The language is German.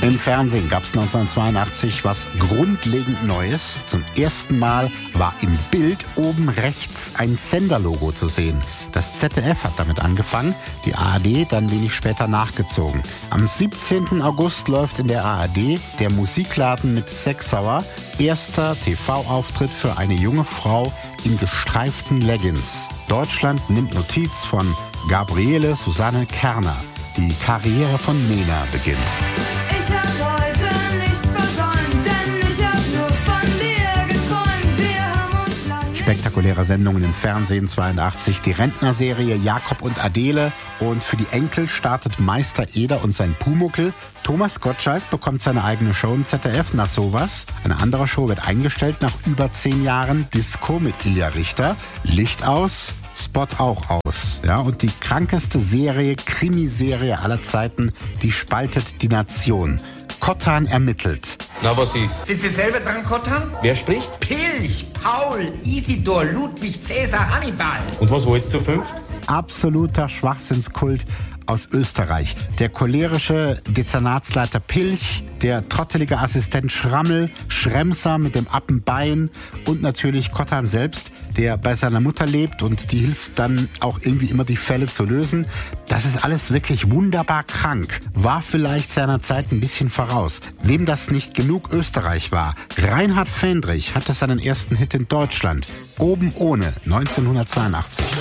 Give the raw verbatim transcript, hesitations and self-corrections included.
Im Fernsehen gab es neunzehnhundertzweiundachtzig was grundlegend Neues. Zum ersten Mal war im Bild oben rechts ein Senderlogo zu sehen. Das Z D F hat damit angefangen, die A R D dann wenig später nachgezogen. Am siebzehnten August läuft in der A R D der Musikladen mit Sex Hour. Erster T V-Auftritt für eine junge Frau in gestreiften Leggings. Deutschland nimmt Notiz von Gabriele Susanne Kerner. Die Karriere von Nena beginnt. Ich hab heute nichts versäumt, denn ich hab nur von dir geträumt. Wir haben uns lang nicht... Spektakuläre Sendungen im Fernsehen zweiundachtzig, die Rentnerserie Jakob und Adele und für die Enkel startet Meister Eder und sein Pumuckl. Thomas Gottschalk bekommt seine eigene Show im Z D F, na sowas. Eine andere Show wird eingestellt nach über zehn Jahren, Disco mit Ilja Richter. Licht aus, Spot auch aus. Ja, und die krankeste Serie, Krimiserie aller Zeiten, die spaltet die Nation. Kottan ermittelt. Na, was ist? Sind Sie selber dran, Kottan? Wer spricht? Pilch, Paul, Isidor, Ludwig, Cäsar, Hannibal. Und was wollt's zu fünft? Absoluter Schwachsinnskult aus Österreich. Der cholerische Dezernatsleiter Pilch, der trottelige Assistent Schrammel, Schremser mit dem Appenbein und natürlich Kottan selbst, der bei seiner Mutter lebt und die hilft dann auch irgendwie immer die Fälle zu lösen. Das ist alles wirklich wunderbar krank. War vielleicht seiner Zeit ein bisschen voraus. Wem das nicht genug Österreich war, Reinhard Fendrich hatte seinen ersten Hit in Deutschland. Oben ohne neunzehnhundertzweiundachtzig.